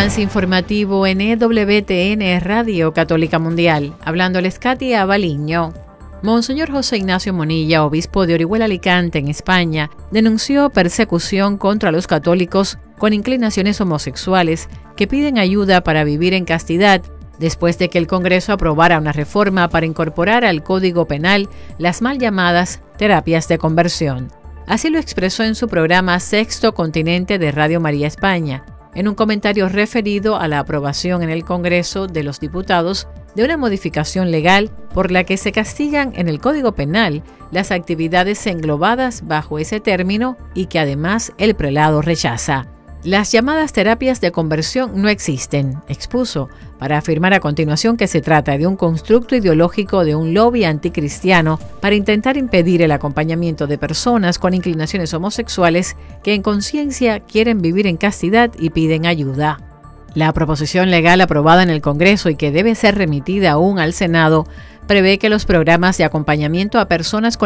avance informativo en EWTN Radio Católica Mundial. Hablándoles Katia Baliño. Monseñor José Ignacio Monilla, obispo de Orihuela Alicante, en España, denunció persecución contra los católicos con inclinaciones homosexuales que piden ayuda para vivir en castidad después de que el Congreso aprobara una reforma para incorporar al Código Penal las mal llamadas terapias de conversión. Así lo expresó en su programa Sexto Continente de Radio María España, en un comentario referido a la aprobación en el Congreso de los Diputados de una modificación legal por la que se castigan en el Código Penal las actividades englobadas bajo ese término y que además el prelado rechaza. Las llamadas terapias de conversión no existen, expuso, para afirmar a continuación que se trata de un constructo ideológico de un lobby anticristiano para intentar impedir el acompañamiento de personas con inclinaciones homosexuales que en conciencia quieren vivir en castidad y piden ayuda. La proposición legal aprobada en el Congreso y que debe ser remitida aún al Senado prevé que los programas de acompañamiento a personas con